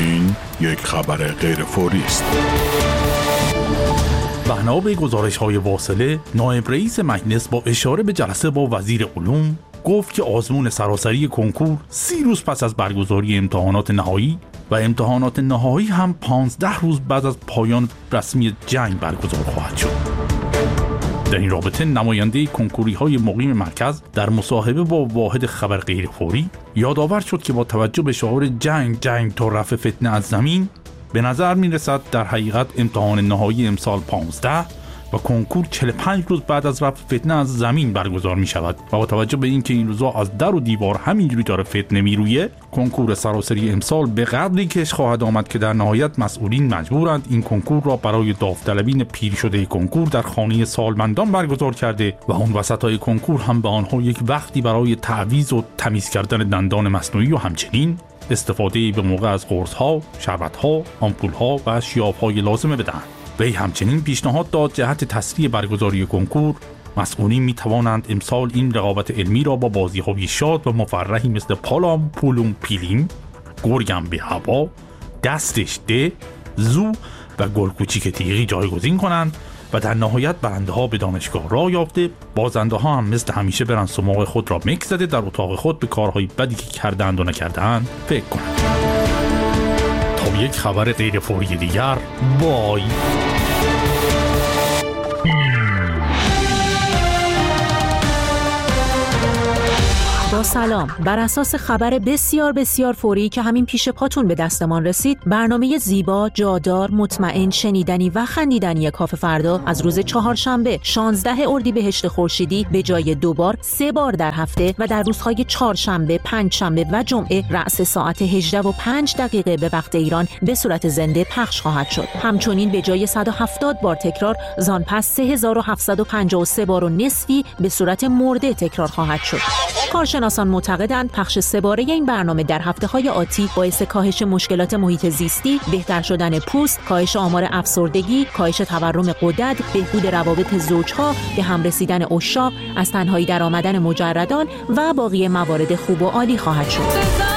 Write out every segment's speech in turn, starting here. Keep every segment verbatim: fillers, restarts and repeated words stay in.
این یک خبر غیر فوری است. بنا به گزارش‌های واصله، نایب رئیس مجلس با اشاره به جلسه با وزیر علوم گفت که آزمون سراسری کنکور سی روز پس از برگزاری امتحانات نهایی و امتحانات نهایی هم پانزده روز بعد از پایان رسمی جنگ برگزار خواهد شد. در این رابطه نماینده کنکوری‌های مقیم مرکز در مصاحبه با واحد خبر غیر فوری یادآور شد که با توجه به شعار جنگ جنگ تا رفع فتنه از زمین، به نظر می‌رسد در حقیقت امتحان نهایی امسال پانزده و کنکور چهل و پنج روز بعد از رفع فتنه از زمین برگزار می شود و با توجه به اینکه این روزا از در و دیوار همینجوری داره فتنه میرویه، کنکور سراسری امسال به قدری کش خواهد آمد که در نهایت مسئولین مجبورند این کنکور را برای داوطلبین پیر شده کنکور در خانه سالمندان برگزار کرده و اون وسطای کنکور هم به آنها یک وقتی برای تعویض و تمیز کردن دندان مصنوعی و همچنین استفاده به موقع از قرص‌ها، شربت‌ها، آمپول‌ها و شیاف‌های لازمه بدهند. وی همچنین پیشنهاد داد جهت تسریع برگزاری کنکور، مسئولین می توانند امسال این رقابت علمی را با بازی‌های شاد و مفرحی مثل پالام، پولوم، پیلیم، گرگم به هوا، دستش ده، زو و گل کوچیک تیغی جایگزین کنند و در نهایت برنده ها به دانشگاه راه یافته، بازنده ها هم مثل همیشه برن سماق خود را مکس زده در اتاق خود به کارهای بدی که کردند و نکردند فکر کنند. تا یک خبر غیر فوری دیگر، بای. با سلام. بر اساس خبر بسیار بسیار فوری که همین پیش پاتون به دستمان رسید، برنامه زیبا، جادار، مطمئن، شنیدنی و خندیدنی کافه فردا از روز چهارشنبه شانزده اردیبهشت خورشیدی به جای دو بار سه بار در هفته و در روزهای چهارشنبه، پنجشنبه و جمعه رأس ساعت هجده و پنج دقیقه به وقت ایران به صورت زنده پخش خواهد شد. همچنین به جای صد و هفتاد بار تکرار، زان پس سه هزار و هفتصد و پنجاه و سه بار و نصفی به صورت مرده تکرار خواهد شد. کارشناسان معتقدند پخش سه باره این برنامه در هفته‌های آتی باعث کاهش مشکلات محیط زیستی، بهتر شدن پوست، کاهش آمار افسردگی، کاهش تورم غدد، بهبود روابط زوجها، به هم رسیدن عشاق، از تنهایی در آمدن مجردان و باقی موارد خوب و عالی خواهد شد.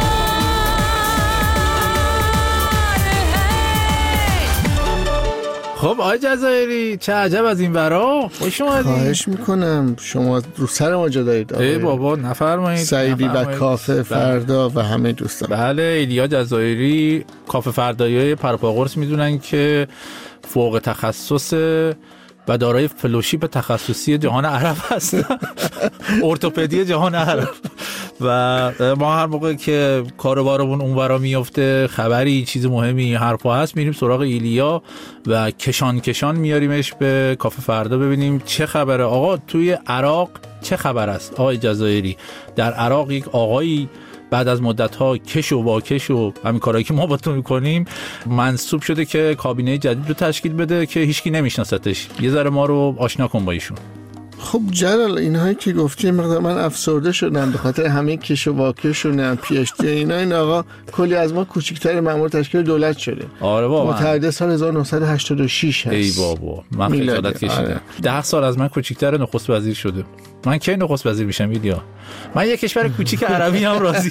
خب آقای جزایری، چه عجب از این برا، خوش اومدید. خواهش میکنم، شما رو سر ما جا دارید. ای بابا نفرمایید. سعیدی و کافه فردا و همه دوستان. بله، ایلیا جزایری کافه فردایی پرپاقرص میدونن که فوق تخصص و دارای فلوشیپ تخصصی جهان عرب هستن. ارتوپدی جهان عرب. و ما هر موقع که کاروبارمون اونورا میفته، خبری چیز مهمی حرفا هست، میریم سراغ ایلیا و کشان کشان میاریمش به کافه فردا ببینیم چه خبره. آقا توی عراق چه خبر است؟ آقای جزایری، در عراق یک آقایی بعد از مدت‌ها کش و واکش و همین کارهایی که ما با تو می‌کنیم منصوب شده که کابینه جدید رو تشکیل بده که هیچکی نمیشناستش. یه ذره ما رو آشنا کن با ایشون. خب جلال، اینهایی که گفتی مقدار من افسرده شدم به خاطر همه کش و واکش و نه پی اچ دی اینا. این آقا کلی از ما کوچیک‌تر مأمور تشکیل دولت شده. آره بابا، متولد سال هزار و نهصد و هشتاد و شش هست. ای بابا، من خجالت کشیدم. آره. ده سال از من کوچیک‌تر نخست وزیر شده. من کی نخست وزیر میشم ایلیا؟ من یه کشور کوچیک عربی هم راضی.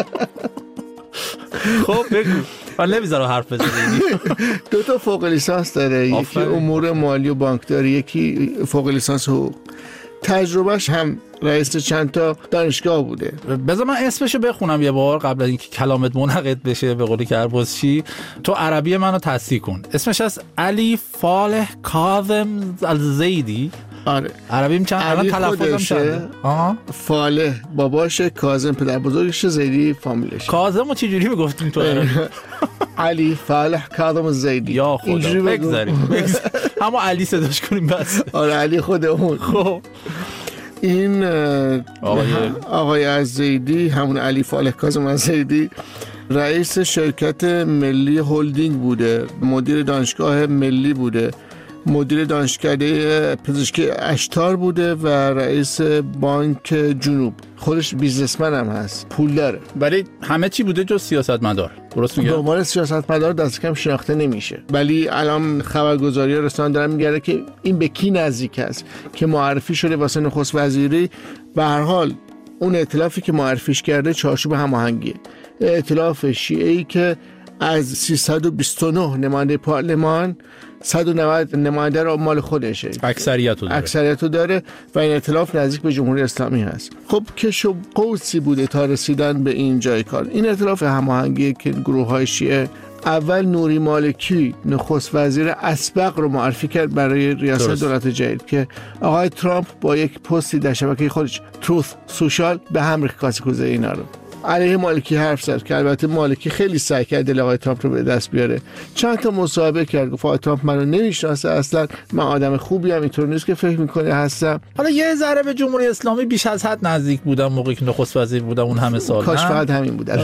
خب بگو، من نمیذارم حرف بزنی. دو تا فوق لیسانس داره، یکی امور مالی و بانکداری، یکی فوق لیسانس حقوق. تجربهش هم رئیس چند تا دانشگاه بوده. بذار من اسمشو بخونم یه بار قبل از اینکه کلامت منعقد بشه. به قولی کرباسچی، تو عربی منو تصحیح کن. اسمش از علی فالح کاظم الزیدی. آره، عربیم چند الان تلفظم چنده؟ آها، فالح باباشه، کاظم پدر بزرگشه، زیدی فامیلش. کاظمو چه جوری میگفتین تو عربی؟ علی فالح کاظم الزیدی. یا خدا، بگذاریم همون علی صداش کنیم بس. آره، علی خود اون. خب این آقای آقای الزیدی، همون علی فالح کاظم الزیدی، رئیس شرکت ملی هلدینگ بوده، مدیر دانشگاه ملی بوده، مدیر دانشکده پزشکی اشتار بوده و رئیس بانک جنوب. خودش بیزنسمن هم هست، پول داره، ولی همه چی بوده جز سیاستمدار. درست میگم؟ به عنوان سیاستمدار دست کم شناخته نمیشه، ولی الان خبرگزاری رسانه دارن میگه که این به کی نزدیک است که معرفی شده واسه نخست وزیری. به هر حال اون ائتلافی که معرفیش کرده چارچوب هماهنگیه، ائتلاف شیعه‌ای که از سیصد و بیست و نه نماینده پارلمان صد و نود نماینده رو مال خودشه، اکثریت رو داره. اکثریت رو داره و این ائتلاف نزدیک به جمهوری اسلامی هست. خب کش و قوسی بوده تا رسیدن به این جای کار. این ائتلاف هماهنگی که گروه های شیعه اول نوری مالکی نخست وزیر اسبق رو معرفی کرد برای ریاست درست. دولت جدید که آقای ترامپ با یک پستی در شبکه خودش تروث سوشال به هم ریخت کاسه اینا رو علیه مالکی حرف زد که البته مالکی خیلی سعی کرد دل آقای ترامپ رو به دست بیاره. چند تا مصاحبه کرد، گفت آقای ترامپ منو نمیشناسه اصلا، من آدم خوبی ام، اینطور نیست که فکر میکنه هستم. حالا یه ذره به جمهوری اسلامی بیش از حد نزدیک بودم موقعی که نخست وزیر بودم اون همه سال. کاش فقط همین بود.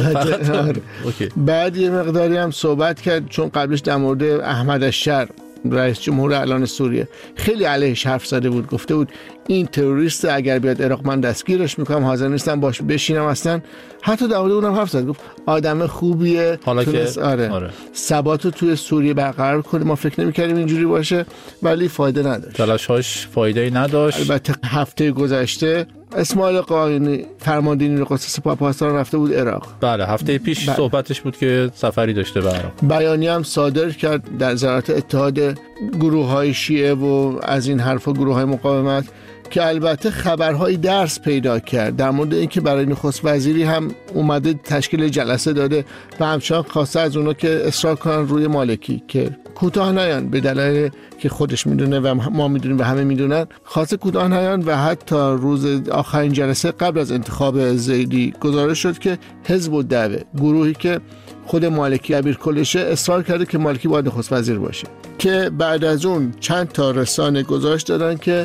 بعد یه مقداری هم صحبت کرد چون قبلش در مورد احمد الشر رئیس جمهور الان سوریه خیلی علیهش حرف زده بود، گفته بود این تروریست اگر بیاد عراق من دستگیرش میکنم، حاضر نیستم باش بشینم اصلا. حتی در مورد اونم حرف زد، گفت آدم خوبیه، حالا که آره, آره. ثبات رو توی سوریه برقرار کنه. ما فکر نمی‌کردیم اینجوری باشه ولی فایده نداشت، تلاش‌هاش فایده‌ای نداشت. البته هفته گذشته اسماعیل قائنی فرماندهی قدس سپاه پاسداران رفته بود عراق. بله هفته پیش بله. صحبتش بود که سفری داشته به عراق. بیانیه هم صادر کرد در ظرافت اتحاد گروه‌های شیعه و از این حرفا گروه‌های مقاومت که البته خبرهایی درس پیدا کرد در مورد اینکه برای نخست وزیری هم اومده تشکیل جلسه داده و همچنان خواسته از اونا که اصرار کنن روی مالکی که کوتاه نیان به دلایل که خودش میدونه و ما میدونیم و همه میدونن، خواسته کوتاه نیان و حتی روز آخرین جلسه قبل از انتخاب زیدی گزارش شد که حزب الدعوه، گروهی که خود مالکی ابیر کلشه، اصرار کرده که مالکی باید نخست وزیر باشه. که بعد از اون چند تا رسانه گزارش دادن که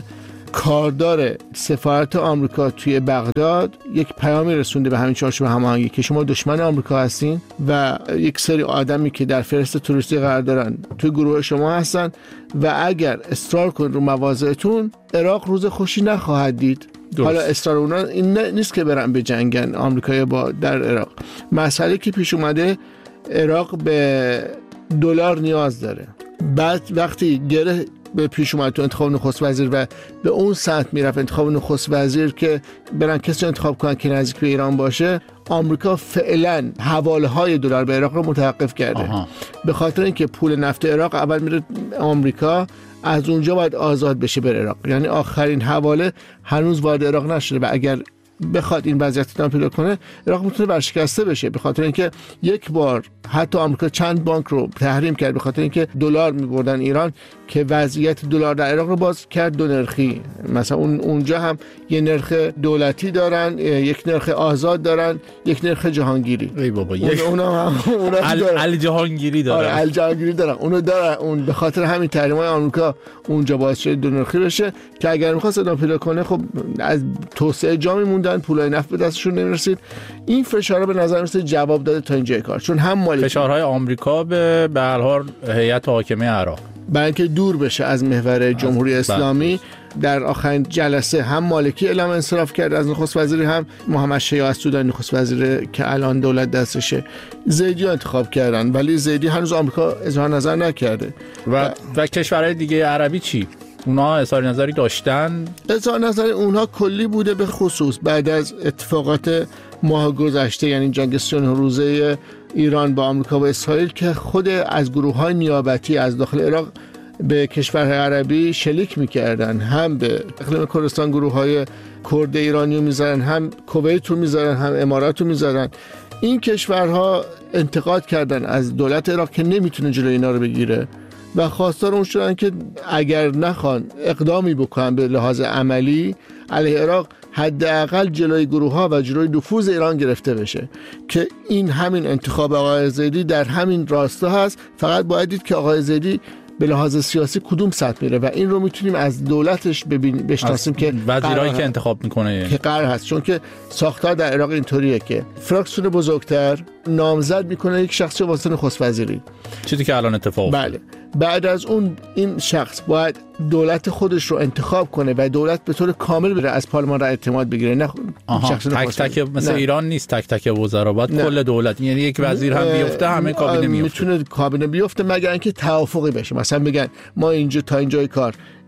کاردار سفارت آمریکا توی بغداد یک پیامی رسونده به همین چارچوب هماهنگی که شما دشمن آمریکا هستین و یک سری آدمی که در فهرست توریستی قرار دارن توی گروه شما هستن و اگر اصرار کنید رو مواضعتون عراق روز خوشی نخواهد دید. درست. حالا اصرار اونا این نیست که برن به جنگن آمریکایی با در عراق. مسئله که پیش اومده، عراق به دلار نیاز داره. بعد وقتی گره به پیش اومد تو انتخاب نخست وزیر و به اون سمت میرفت انتخاب نخست وزیر که برن کسی انتخاب کنن که نزدیک به ایران باشه، آمریکا فعلا حواله های دلار به عراق رو متوقف کرده. آها. به خاطر اینکه پول نفت عراق اول میره آمریکا، از اونجا باید آزاد بشه بره عراق. یعنی آخرین حواله هنوز وارد عراق نشده و اگر بخواد این وضعیت ادامه پیدا کنه عراق میتونه ورشکسته بشه، به خاطر اینکه یک بار حتی آمریکا چند بانک رو تحریم کرد به خاطر اینکه دلار میبردن ایران که وضعیت دلار در عراق رو باز کرد دو نرخی. مثلا اون اونجا هم یه نرخ دولتی دارن، یک نرخ آزاد دارن، یک نرخ جهانگیری. ای بابا یک اونا هم اونا ال جهانگیری دارن. آره ال جهانگیری دارن. اونو دارن. اون به خاطر همین تحریم‌های آمریکا اونجا باعث شد دو نرخی بشه که اگر می‌خواست ادامه پیدا کنه خب از توسعه جا می‌موندن، پولای نفت به دستشون نمی‌رسید. این فشارا به نظر میاد جواب داده تا اینجای کار، چون هم مالی فشارهای آمریکا به به هر حال هیئت حاکمه عراق برای اینکه دور بشه از محور جمهوری اسلامی، در آخرین جلسه هم مالکی اعلام انصراف کرد از نخست وزیری، هم محمد شیاع از سودان نخست وزیر که الان دولت دستشه. زیدی انتخاب کردن ولی زیدی هنوز آمریکا اظهار نظر نکرده. و و کشورهای دیگه عربی چی؟ اونا اظهار نظری داشتن؟ اظهار نظر اونها کلی بوده، به خصوص بعد از اتفاقات ماه گذشته، یعنی جنگ سی و نه روزه ایران با آمریکا و اسرائیل که خود از گروه‌های نیابتی از داخل عراق به کشورهای عربی شلیک می‌کردن، هم به اقلیم کردستان گروه‌های کرد ایرانی رو می‌زدن، هم کویت رو می‌زدن، هم امارات رو می‌زدن. این کشورها انتقاد کردن از دولت عراق که نمیتونه جلوی اینا رو بگیره و خواستار اون شدن که اگر نخوان اقدامی بکنن به لحاظ عملی علیه عراق، حداقل جلوی گروه‌ها و جلوی نفوذ ایران گرفته بشه. که این همین انتخاب آقای زیدی در همین راستا هست. فقط باید دید که آقای زیدی به لحاظ سیاسی کدوم سمت میره و این رو میتونیم از دولتش ببینیم، بشناسیم که وزیرایی که انتخاب میکنه که قرار هست. چون که ساختار در عراق اینطوریه که فراکسیون بزرگتر نامزد میکنه یک شخصی واسه نخست وزیری، چیزی که الان اتفاق افتاد. بله. بعد از اون این شخص باید دولت خودش رو انتخاب کنه و دولت به طور کامل بره از پارلمان را اعتماد بگیره، نه شخص تک تک مثل نه. ایران نیست تک تک وزرا، باید کل دولت، یعنی یک وزیر هم بیفته همه کابینه میفته. میتونه کابینه بیفته مگر اینکه توافقی بشه، مثلا بگن ما اینجا تا اینجای کار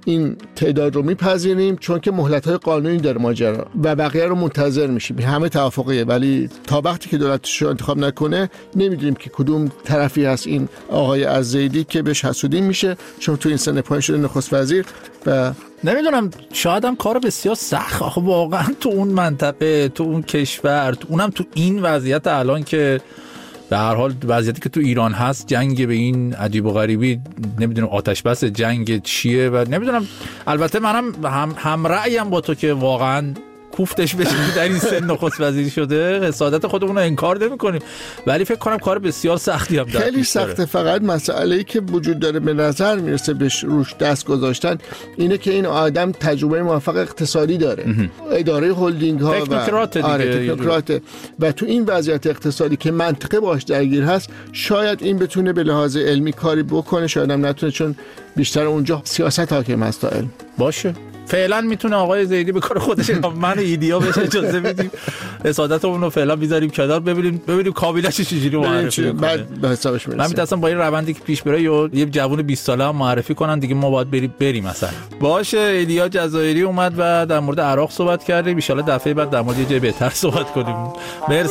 این تعداد رو میپذیریم چون که مهلت‌های قانونی داره ماجرا و بقیه رو منتظر میشیم. همه توافقیه، ولی تا وقتی که دولتش رو انتخاب نکنه نمیدونیم که کدوم طرفی هست این آقای الزیدی که بهش حسودی میشه چون تو این سن پایین شده نخست وزیر. و نمیدونم شاید هم کار بسیار سخت آخه واقعا تو اون منطقه، تو اون کشور، تو اونم تو این وضعیت الان که به هر حال وضعیتی که تو ایران هست، جنگ به این عجیب و غریبی، نمیدونم آتش بس جنگ چیه و نمیدونم. البته منم هم هم رأیم با تو که واقعا کوفتش بشه در این سن نخست وزیری شده، حسادت خودمون رو انکار نمی‌کنیم، ولی فکر کنم کار بسیار سختی هم داره. خیلی سخته. فقط مسئله‌ای که وجود داره به نظر میرسه بهش روش دست گذاشتن اینه که این آدم تجربه موفق اقتصادی داره، اداره هلدینگ ها تکنوکراته و آره تکنوکراته و تو این وضعیت اقتصادی که منطقه باش درگیر هست شاید این بتونه به لحاظ علمی کاری بکنه، شاید هم نتونه چون بیشتر اونجا سیاست حاکم هست تا علم. باشه فعلا میتونه آقای زیدی به کار خودش، من ایدیا بهش اجازه میدیم، حسادتمون رو فعلا میذاریم کنار، ببینیم ببینیم کابینش چجوری معرفی میکنه، بعد به حسابش میرسه. من میتونم با این روندی که پیش بره یه جوون بیست ساله هم معرفی کنن دیگه، ما باید بریم بریم مثلا. باشه ایدیا جزایری اومد و در مورد عراق صحبت کردیم، ان شاء الله دفعه بعد در مورد یه جای بهتر صحبت کنیم.